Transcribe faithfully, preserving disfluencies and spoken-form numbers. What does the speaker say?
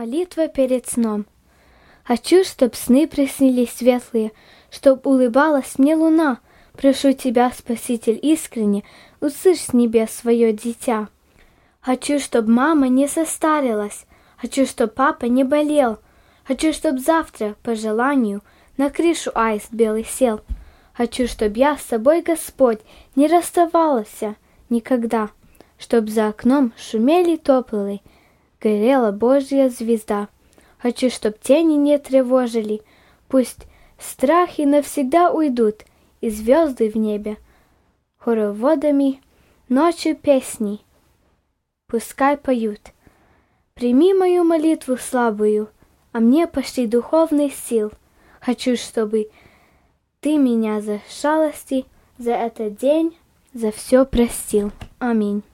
Молитва перед сном. Хочу, чтоб сны приснились светлые, чтоб улыбалась мне луна. Прошу тебя, Спаситель, искренне, услышь с небес свое дитя. Хочу, чтоб мама не состарилась, хочу, чтоб папа не болел. Хочу, чтоб завтра, по желанию, на крышу аист белый сел. Хочу, чтоб я с собой, Господь, не расставалась никогда, чтоб за окном шумели тополы, горела Божья звезда. Хочу, чтоб тени не тревожили, пусть страхи навсегда уйдут, и звезды в небе хороводами ночью песни пускай поют. Прими мою молитву слабую, а мне пошли духовных сил. Хочу, чтобы ты меня за шалости, за этот день, за все простил. Аминь.